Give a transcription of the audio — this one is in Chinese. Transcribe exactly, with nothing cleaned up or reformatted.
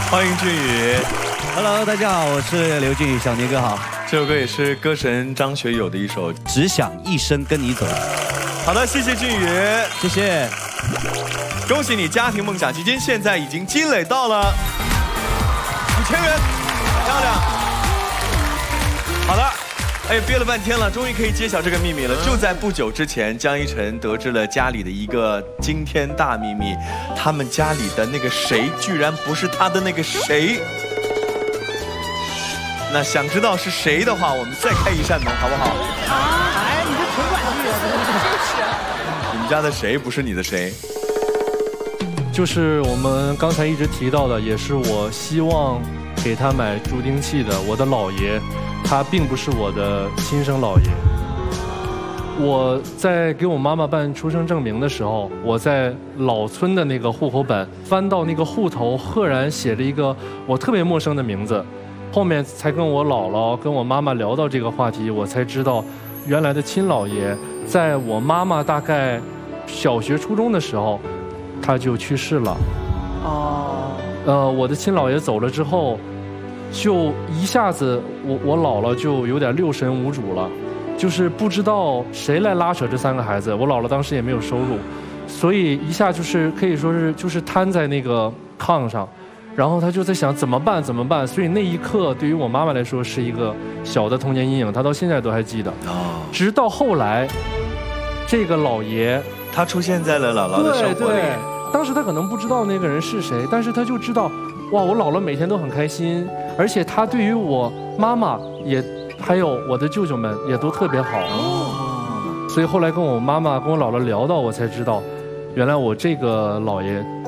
欢迎俊宇。 Hello， 大家好，我是刘俊宇，小尼哥好。 这首歌也是歌神张学友的一首《 只想一生跟你走》。 好的，谢谢俊宇， 谢谢。 恭喜你，家庭梦想基金现在已经积累到了五千元，漂亮。好的。 哎，憋了半天了，终于可以揭晓这个秘密了。就在不久之前，江一晨得知了家里的一个惊天大秘密，他们家里的那个谁，居然不是他的那个谁。那想知道是谁的话，我们再开一扇门，好不好？ 啊，哎，你这挺管事的， 你们家的谁不是你的谁？ 就是我们刚才一直提到的，也是我希望给他买助听器的，我的姥爷。 他并不是我的亲生姥爷。我在给我妈妈办出生证明的时候，我在老村的那个户口本翻到那个户头，赫然写着一个我特别陌生的名字。后面才跟我姥姥、跟我妈妈聊到这个话题，我才知道，原来的亲姥爷在我妈妈大概小学、初中的时候，他就去世了。哦。呃，我的亲姥爷走了之后。 就一下子，我我姥姥就有点六神无主了，就是不知道谁来拉扯这三个孩子。我姥姥当时也没有收入，所以一下就是可以说是就是瘫在那个炕上，然后她就在想怎么办怎么办。所以那一刻对于我妈妈来说是一个小的童年阴影，她到现在都还记得。哦。直到后来，这个老爷他出现在了姥姥的生活里。 对对。当时他可能不知道那个人是谁，但是他就知道。 哇，我姥姥每天都很开心，而且她对于我妈妈也，还有我的舅舅们也都特别好。哦，所以后来跟我妈妈、跟我姥姥聊到，我才知道，原来我这个姥爷